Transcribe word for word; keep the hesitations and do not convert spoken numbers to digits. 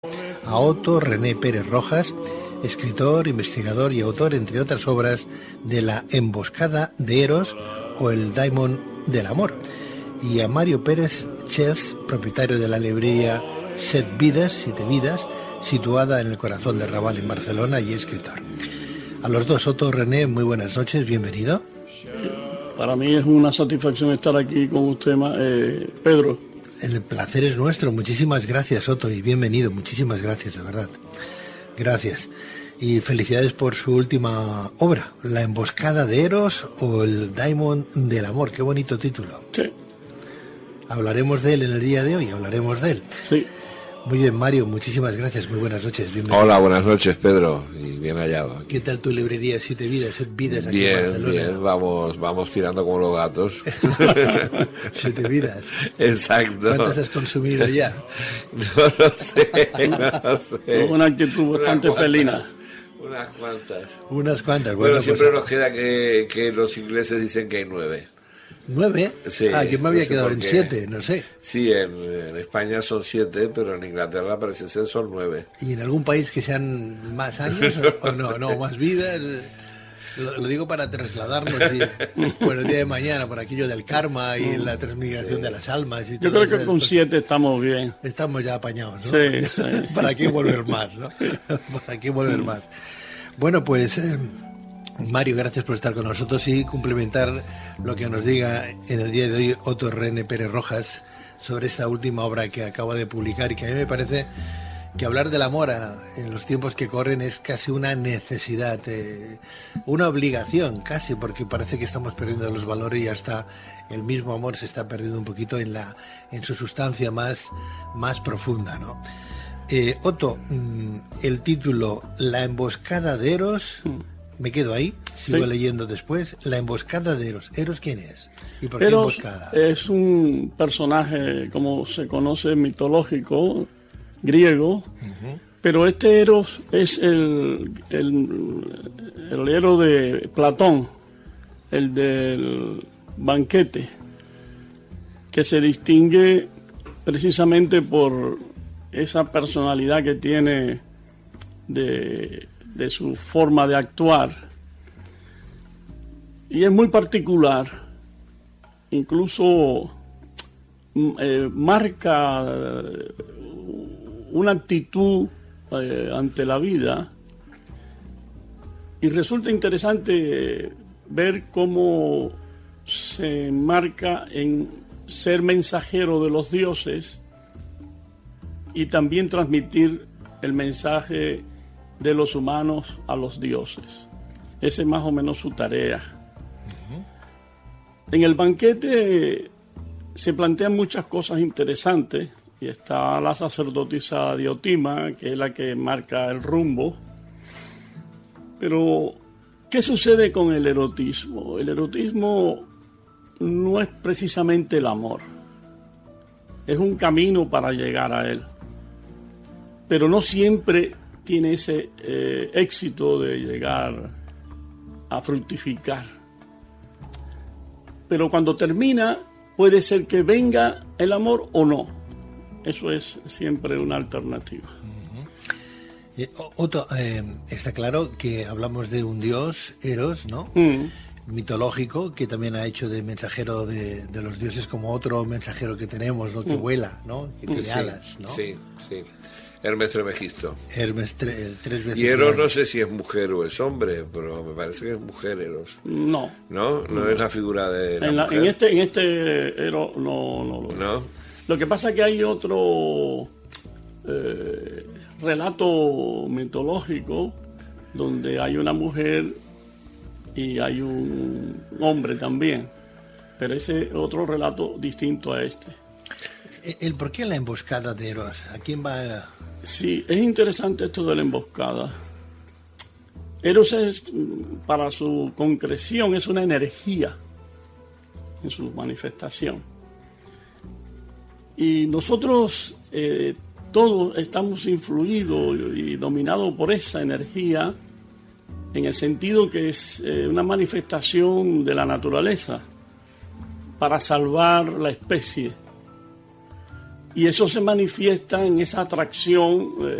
A Otto René Pérez Rojas, escritor, investigador y autor, entre otras obras, de La emboscada de Eros o El Daimon del amor, y a Mario Pérez, chef, propietario de la librería Set Vidas, Siete Vidas, situada en el corazón de Raval, en Barcelona, y escritor. A los dos, Otto René, muy buenas noches, bienvenido. Para mí es una satisfacción estar aquí con usted, eh, Pedro. El placer es nuestro. Muchísimas gracias, Otto, y bienvenido. Muchísimas gracias, de verdad. Gracias. Y felicidades por su última obra, La emboscada de Eros o El Daimon del amor. Qué bonito título. Sí. Hablaremos de él en el día de hoy, hablaremos de él. Sí. Muy bien, Mario, muchísimas gracias. Muy buenas noches. Bienvenido. Hola, buenas noches, Pedro, y bien hallado aquí. ¿Qué tal tu librería Siete Vidas, Siete Vidas aquí bien, en Barcelona? Bien, vamos, vamos tirando como los gatos. Siete Vidas. Exacto. ¿Cuántas has consumido ya? No lo sé, no lo sé. Una actitud bastante Unas felina. cuantas, Unas cuantas. Unas cuantas. Bueno, Bueno, siempre pues, nos queda que, que los ingleses dicen que hay nueve. ¿Nueve? Sí, ah, que me había no sé quedado por en qué. siete, no sé. Sí, en, en España son siete, pero en Inglaterra parece ser son nueve. ¿Y en algún país que sean más años o, o no? No, más vidas. Lo, lo digo para trasladarnos y, bueno, el día de mañana, por aquello del karma y la transmigración Sí. de las almas. Y Yo todo creo que eso, con pues, siete estamos bien. estamos ya apañados, ¿no? Sí, sí. ¿Para qué volver más, no? ¿Para qué volver más? Bueno, pues, eh, Mario, gracias por estar con nosotros y complementar lo que nos diga en el día de hoy Otto René Pérez Rojas sobre esta última obra que acaba de publicar y que a mí me parece que hablar del amor a, en los tiempos que corren es casi una necesidad, eh, una obligación casi, porque parece que estamos perdiendo los valores y hasta el mismo amor se está perdiendo un poquito en, la, en su sustancia más, más profunda, ¿no? Eh, Otto, mmm, el título La emboscada de Eros, me quedo ahí, sigo Sí. leyendo después. La emboscada de Eros. ¿Eros quién es? ¿Y por qué Eros emboscada? es un personaje, como se conoce, mitológico, griego, uh-huh. Pero este Eros es el, el, el héroe de Platón, el del banquete, que se distingue precisamente por esa personalidad que tiene de, de su forma de actuar. Y es muy particular, incluso eh, marca eh, una actitud eh, ante la vida, y resulta interesante ver cómo se marca en ser mensajero de los dioses y también transmitir el mensaje de los humanos a los dioses. Esa es más o menos su tarea. En el banquete se plantean muchas cosas interesantes, y está la sacerdotisa Diotima, que es la que marca el rumbo. Pero, ¿qué sucede con el erotismo? El erotismo no es precisamente el amor. Es un camino para llegar a él. Pero no siempre tiene ese eh, éxito de llegar a fructificar. Pero cuando termina, puede ser que venga el amor o no. Eso es siempre una alternativa. Uh-huh. eh, Otto, eh, está claro que hablamos de un dios, Eros, ¿no? Mm. Mitológico, que también ha hecho de mensajero de, de los dioses, como otro mensajero que tenemos, ¿no? Que Mm. vuela, ¿no? Que tiene Sí, alas, ¿no? Sí, sí. Hermes Trismegisto. Hermes, tre- el tres veces Y Eros grande. no sé si es mujer o es hombre, pero me parece que es mujer Eros. No. ¿No? No es la figura de la En, la- mujer. en este, en este Eros no, no lo ¿No? Lo que pasa es que hay otro eh, relato mitológico donde hay una mujer y hay un hombre también, pero ese otro relato distinto a este. ¿El por qué la emboscada de Eros? ¿A quién va? A... Sí, es interesante esto de la emboscada. Eros es, para su concreción, es una energía en su manifestación. Y nosotros eh, todos estamos influidos y dominados por esa energía, en el sentido que es eh, una manifestación de la naturaleza para salvar la especie. Y eso se manifiesta en esa atracción